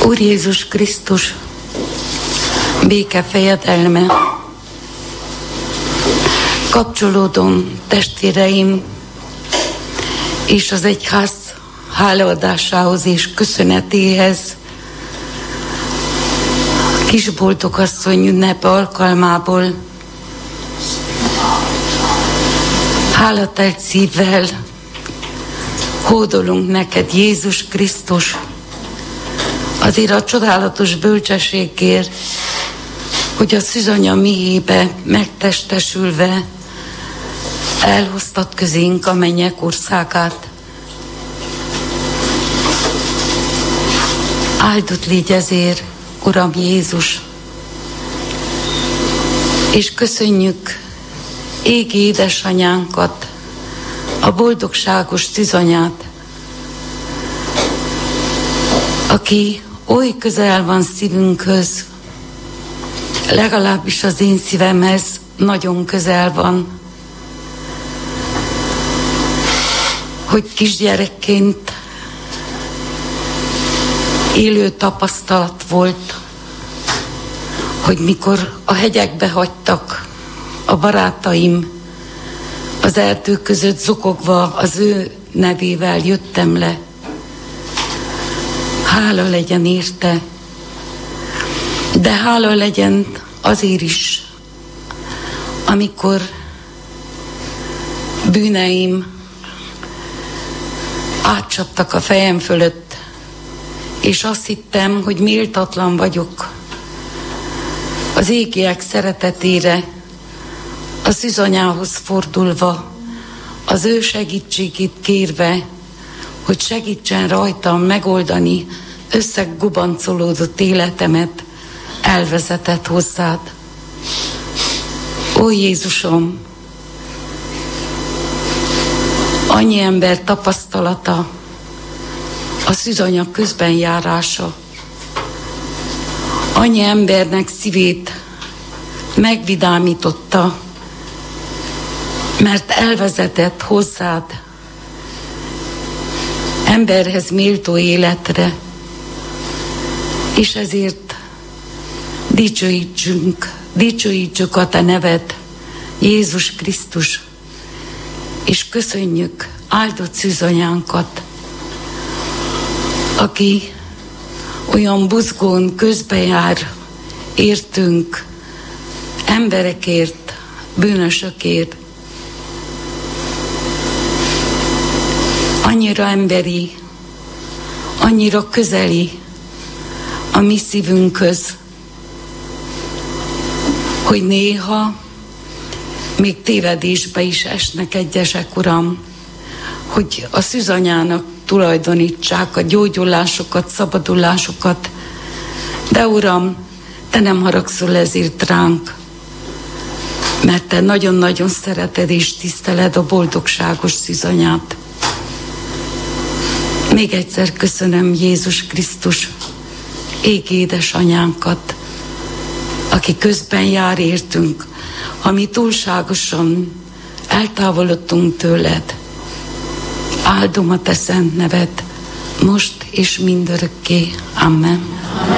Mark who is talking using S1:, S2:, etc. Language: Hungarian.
S1: Úr Jézus Krisztus, béke fejedelme. Kapcsolódom testvéreim és az egyház hálaadásához és köszönetéhez. Kisboldogasszony ünnepe alkalmából hálatelt szívvel hódolunk neked, Jézus Krisztus, azért a csodálatos bölcsességért, hogy a szűzanya méhébe megtestesülve elhoztad közénk a mennyek országát. Áldott légy ezért, Uram Jézus, és köszönjük égi édesanyánkat, a boldogságos szűzanyát, aki oly közel van szívünkhöz, legalábbis az én szívemhez nagyon közel van, hogy kisgyerekként élő tapasztalat volt, hogy mikor a hegyekbe hagytak a barátaim, az erdő között zokogva az ő nevével jöttem le. Hála legyen érte, de hála legyen azért is, amikor bűneim átcsaptak a fejem fölött, és azt hittem, hogy méltatlan vagyok az égiek szeretetére, a szűzanyához fordulva, az ő segítségét kérve, hogy segítsen rajtam megoldani összegubancolódott életemet, elvezetett hozzád. Ó Jézusom, annyi ember tapasztalata, a szűzanya közben járása, annyi embernek szívét megvidámította, mert elvezetett hozzád, emberhez méltó életre, és ezért dicsőítsük a te neved, Jézus Krisztus, és köszönjük áldott szűzanyánkat, aki olyan buzgón közbejár értünk, emberekért, bűnösökért. Annyira emberi, annyira közeli a mi szívünkhöz, hogy néha még tévedésbe is esnek egyesek, Uram, hogy a szűzanyának tulajdonítsák a gyógyulásokat, szabadulásokat. De Uram, te nem haragszol ezért ránk, mert te nagyon-nagyon szereted és tiszteled a boldogságos szűzanyát. Még egyszer köszönöm Jézus Krisztus, égi édesanyánkat, aki közben jár értünk, ha mi túlságosan eltávolodtunk tőled. Áldom a te szent neved, most és mindörökké. Amen.